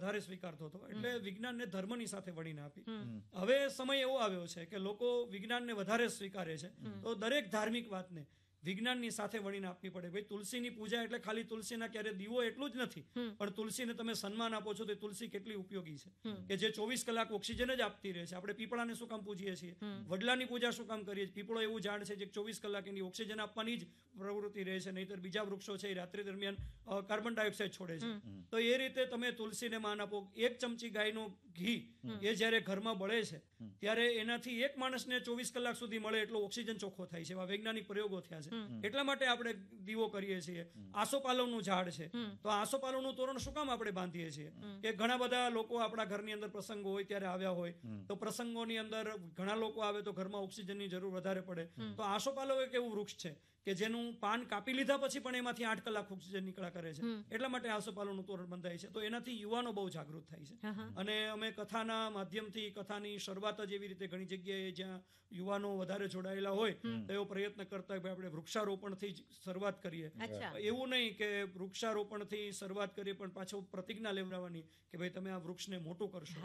વધારે સ્વીકારતો હતો, એટલે વિજ્ઞાનને ધર્મની સાથે વળીને આપી. હવે સમય એવો આવ્યો છે કે લોકો વિજ્ઞાનને વધારે સ્વીકારે છે, તો દરેક ધાર્મિક વાતને વિજ્ઞાનની સાથે વળીને આપવી પડે. ભાઈ તુલસીની પૂજા એટલે ખાલી તુલસીના ક્યારે દીવો એટલું જ નથી, પણ તુલસીને તમે સન્માન આપો છો તો તુલસી કેટલી ઉપયોગી છે કે જે 24 કલાક ઓક્સિજન જ આપતી રહે છે. આપણે પીપળાને શું કામ પૂજીએ છીએ, વડલાની પૂજા શું કામ કરીએ છીએ? પીપળો એવું ઝાડ છે જે 24 કલાક એની ઓક્સિજન આપવાની જ પ્રવૃત્તિ રહે છે, નહીતર બીજા વૃક્ષો છે એ રાત્રિ દરમિયાન કાર્બન ડાયોક્સાઇડ છોડે છે. તો એ રીતે તમે તુલસીને માન આપો. 1 ચમચી ગાયનું ઘી એ જ્યારે ઘરમાં બળે છે ત્યારે એનાથી એક માણસને 24 કલાક સુધી મળે એટલો ઓક્સિજન ચોખ્ખો થાય છે. એવા વૈજ્ઞાનિક પ્રયોગો થયા છે. એટલા માટે આપણે દીવો કરીએ છીએ. આસોપાલવનું ઝાડ છે, તો આસોપાલવનું તોરણ શું કામ આપણે બાંધીએ છીએ કે ઘણા બધા લોકો આપણા ઘરની અંદર પ્રસંગો હોય ત્યારે આવ્યા હોય, તો પ્રસંગોની અંદર ઘણા લોકો આવે તો ઘરમાં ઓક્સિજનની જરૂર વધારે પડે. તો આસોપાલવ એક એવું વૃક્ષ છે કે જેનું પાન કાપી લીધા પછી પણ એમાંથી 8 કલાક ઓક્સિજન નીકળ્યા કરે છે. એટલા માટે આસોપાલવનું તોરણ બંધાય છે. તો એનાથી યુવાનો બહુ જાગૃત થાય છે. અને અમે કથાના માધ્યમથી, કથાની શરૂઆત જ એવી રીતે ઘણી જગ્યાએ જ્યાં યુવાનો વધારે જોડાયેલા હોય તો એવો પ્રયત્ન કરતા હોય આપણે વૃક્ષારોપણથી જ શરૂઆત કરીએ. એવું નહીં કે વૃક્ષારોપણથી શરૂઆત કરીએ પણ પાછો પ્રતિજ્ઞા લેવડાવવાની કે ભાઈ તમે આ વૃક્ષને મોટું કરશો.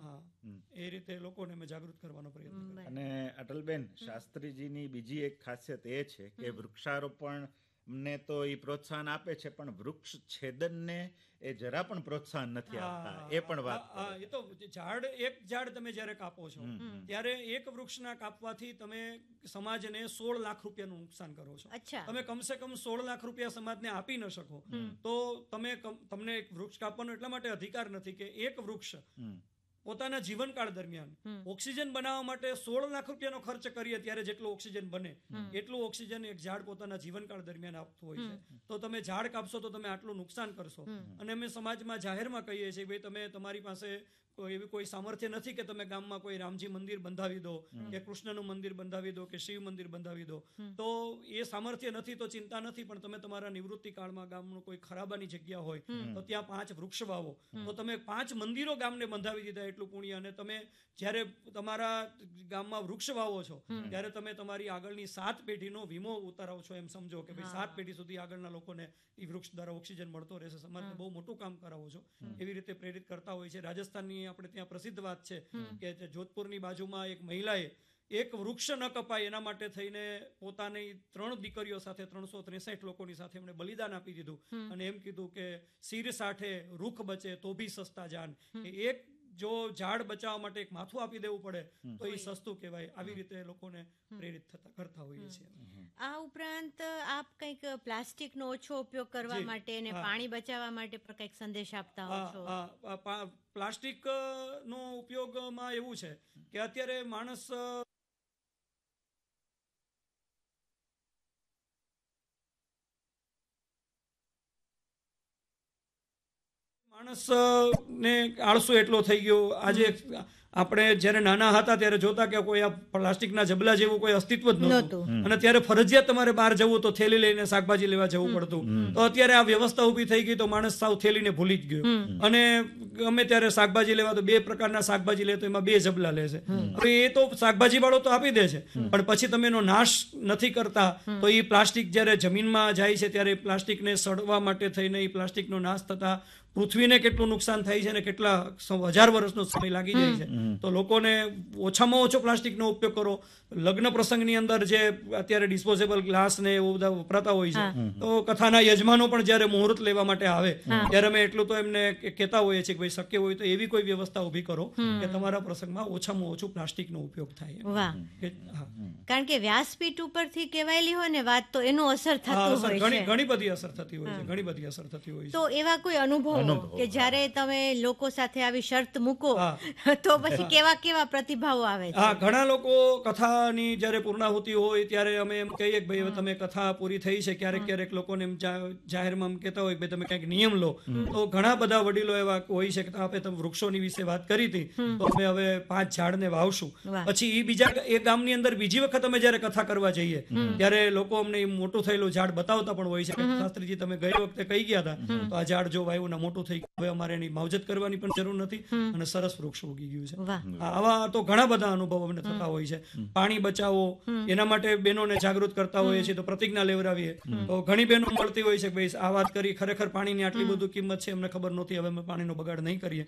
એ રીતે લોકોને અમે જાગૃત કરવાનો પ્રયત્ન કરીએ. અને અટલબેન, શાસ્ત્રીજીની બીજી એક ખાસિયત એ છે કે વૃક્ષારોપણ ને તો એ પ્રોત્સાહન આપે છે, પણ વૃક્ષ છેદનને એ જરા પણ પ્રોત્સાહન નથી આપતા. એ પણ વાત એ તો એક ઝાડ તમે જ્યારે કાપો છો ત્યારે એક વૃક્ષના કાપવાથી તમે સમાજને 16 લાખ રૂપિયાનું નુકસાન કરો છો. તમે કમસે કમ 16 લાખ રૂપિયા સમાજને આપી ન શકો તો તમને એક વૃક્ષ કાપવાનો એટલા માટે અધિકાર નથી કે એક વૃક્ષ પોતાના જીવનકાળ દરમિયાન ઓક્સિજન બનાવવા માટે 16 લાખ રૂપિયાનો ખર્ચ કરીએ ત્યારે જેટલું ઓક્સિજન બને એટલું ઓક્સિજન એક ઝાડ પોતાના જીવનકાળ દરમિયાન આપતું હોય છે. તો તમે ઝાડ કાપશો તો તમે આટલું નુકસાન કરશો. અને અમે સમાજમાં જાહેરમાં કહીએ છીએ ભાઈ તમે તમારી પાસે એવી કોઈ સામર્થ્ય નથી કે તમે ગામમાં કોઈ રામજી મંદિર બંધાવી દો કે કૃષ્ણનું મંદિર બંધાવી દો કે શિવ મંદિર બંધાવી દો. તો એ સામર્થ્ય નથી તો ચિંતા નથી, પણ તમે તમારા નિવૃત્તિ કાળમાં ગામનું કોઈ ખરાબાની જગ્યા હોય તો ત્યાં 5 વૃક્ષ વાવો. તો તમે 5 મંદિરો ગામને બંધાવી દીધા એટલું પુણ્ય. અને તમે જ્યારે તમારા ગામમાં વૃક્ષ વાવો છો ત્યારે તમે તમારી આગળની 7 પેઢીનો વીમો ઉતારો છો. એમ સમજો કે ભાઈ 7 પેઢી સુધી આગળના લોકોને એ વૃક્ષ દ્વારા ઓક્સિજન મળતો રહેશે. સમાજને બહુ મોટું કામ કરાવો છો. એવી રીતે પ્રેરિત કરતા હોય છે. રાજસ્થાનની આપણે ત્યાં પ્રસિદ્ધ વાત છે કે જોધપુરની બાજુમાં એક મહિલાએ એક વૃક્ષ ન કપાય એના માટે થઈને પોતાની 3 દીકરીઓ સાથે 363 લોકોની સાથે એમણે બલિદાન આપી દીધું. અને એમ કીધું કે સિર સાઠે રૂખ બચે તો ભી સસ્તા જાન. એક જો ઝાડ બચાવવા માટે એક માથું આપી દેવું પડે તો એ સસ્તું કહેવાય. આવી રીતે લોકોને પ્રેરિત કરતા હોઈએ છીએ. આ ઉપરાંત આપ કંઈક પ્લાસ્ટિકનો ઓછો ઉપયોગ કરવા માટે અને પાણી બચાવવા માટે પણ કંઈક સંદેશ આપતા હો છો. પ્લાસ્ટિકનો ઉપયોગમાં એવું છે કે અત્યારે માણસ ને આળસુ એટલો થઈ ગયો. આજે આપણે જ્યારે નાના હતા ત્યારે જોતા કે કોઈ આ પ્લાસ્ટિકના જબલા જેવું કોઈ અસ્તિત્વ જ નહોતું, અને ત્યારે ફરજિયાત તમારે બહાર જવું તો થેલી લઈને શાકભાજી લેવા જવું પડતું. તો અત્યારે આ વ્યવસ્થા ઊભી થઈ ગઈ તો માણસ સાવ થેલીને ભૂલી જ ગયો. અને ગમે ત્યારે શાકભાજી લેવા તો 2 પ્રકારના શાકભાજી લે તો એમાં 2 જબલા લે છે. હવે એ તો શાકભાજી વાળો તો આપી દે છે, પણ પછી તમે એનો નાશ નથી કરતા. તો એ પ્લાસ્ટિક જ્યારે જમીનમાં જાય છે ત્યારે પ્લાસ્ટિકને સડવા માટે થઈને એ પ્લાસ્ટિકનો નાશ થતા પૃથ્વીને કેટલું નુકસાન થાય છે અને કેટલા 1000 વર્ષનો સમય લાગી જાય છે. તો લોકોને ઓછામાં ઓછો પ્લાસ્ટિકનો ઉપયોગ કરો. લગ્ન પ્રસંગની અંદર જે અત્યારે ડિસ્પોઝેબલ ગ્લાસ ને એવું બધા વપરાતા હોય છે, તો કથાના યજમાનો પણ જ્યારે મુહૂર્ત લેવા માટે આવે ત્યારે અમે એટલું તો એમને કહેતા હોઈએ છીએ કે ભાઈ શક્ય હોય તો એવી કોઈ વ્યવસ્થા ઊભી કરો કે તમારા પ્રસંગમાં ઓછામાં ઓછું પ્લાસ્ટિકનો ઉપયોગ થાય. કારણ કે વ્યાસપીઠ ઉપરથી કહેવાયેલી હોય ને વાત તો એનો અસર થતો હોય છે. ઘણી બધી અસર થતી હોય છે. ઘણી બધી અસર થતી હોય છે. તો એવા કોઈ અનુભવ કે જ્યારે તમે લોકો સાથે આવી શરત મૂકો તો પછી કેવા પ્રતિભાવો આવે છે? ઘણા લોકો કથાની જ્યારે પૂર્ણાહુતિ હોય ત્યારે અમે એમ કહીએ કે ભાઈ હવે તમે કથા પૂરી થઈ છે. ક્યારેક લોકોને એમ જાહેરમાં કહેતા હોય કે ભાઈ તમે કંઈક નિયમ લો. તો ઘણા બધા વડીલો એવા હોય છે કે આપણે તમે વૃક્ષોની વિશે વાત કરી હતી તો અમે હવે 5 ઝાડને વાવશું. પછી એ બીજા એ ગામની અંદર બીજી વખત અમે જ્યારે કથા કરવા જઈએ ત્યારે લોકો અમને મોટું થયેલું ઝાડ બતાવતા પણ હોય છે કે શાસ્ત્રીજી તમે ગઈ વખતે કહી ગયા હતા તો આ ઝાડ જો વાવ્યું ને મોટું થઈ ગયું, હવે અમારે એની માવજત કરવાની પણ જરૂર નથી અને સરસ વૃક્ષ ઉગી ગયું છે. આવા તો ઘણા બધા અનુભવ અમને થતા હોય છે. પાણી બચાવો એના માટે બહેનોને જાગૃત કરતા હોઈએ છીએ તો પ્રતિજ્ઞા લેવડાવીએ. તો ઘણી બહેનો મળતી હોય છે કે ભાઈ આ વાત કરી, ખરેખર પાણીની આટલી બધું કિંમત છે, અમને ખબર નહોતી, હવે અમે પાણીનો બગાડ નહીં કરીએ.